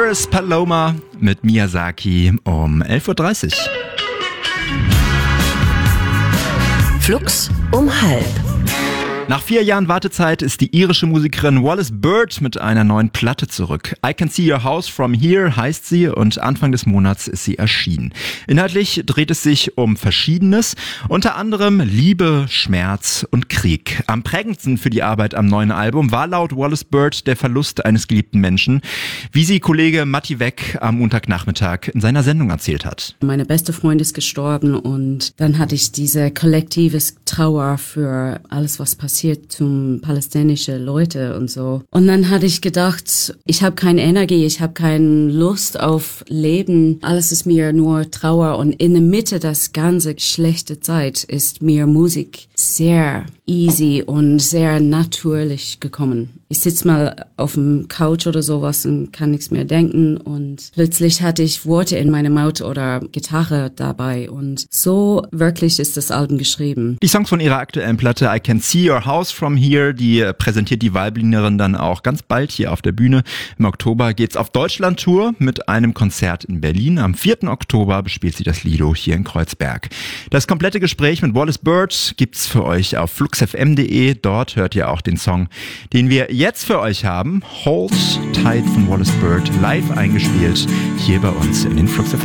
Boris Paloma mit Miyazaki um 11.30 Uhr. Flux um 12:30. Nach 4 Jahren Wartezeit ist die irische Musikerin Wallis Bird mit einer neuen Platte zurück. I Can See Your House From Here heißt sie und Anfang des Monats ist sie erschienen. Inhaltlich dreht es sich um Verschiedenes, unter anderem Liebe, Schmerz und Krieg. Am prägendsten für die Arbeit am neuen Album war laut Wallis Bird der Verlust eines geliebten Menschen, wie sie Kollege Matti Weck am Montagnachmittag in seiner Sendung erzählt hat. Meine beste Freundin ist gestorben und dann hatte ich diese kollektive Trauer für alles, was passiert zum palästinensischen Leute und so. Und dann hatte ich gedacht, ich habe keine Energie, ich habe keine Lust auf Leben. Alles ist mir nur Trauer und in der Mitte das ganze schlechte Zeit ist mir Musik sehr easy und sehr natürlich gekommen. Ich sitze mal auf dem Couch oder sowas und kann nichts mehr denken und plötzlich hatte ich Worte in meinem Mund oder Gitarre dabei und so wirklich ist das Album geschrieben. Die Songs von ihrer aktuellen Platte I Can See Your House From Here, die präsentiert die Waiblinerin dann auch ganz bald hier auf der Bühne. Im Oktober geht's auf Deutschland-Tour mit einem Konzert in Berlin. Am 4. Oktober bespielt sie das Lido hier in Kreuzberg. Das komplette Gespräch mit Wallis Bird gibt's für euch auf fluxfm.de. Dort hört ihr auch den Song, den wir jetzt für euch haben. Hold Tight von Wallis Bird, live eingespielt hier bei uns in den Flux FM